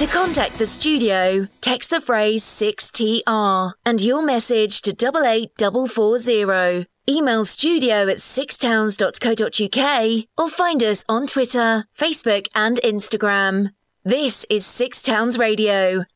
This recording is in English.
To contact the studio, text the phrase 6TR and your message to 88440. Email studio@sixtowns.co.uk or find us on Twitter, Facebook and Instagram. This is Six Towns Radio,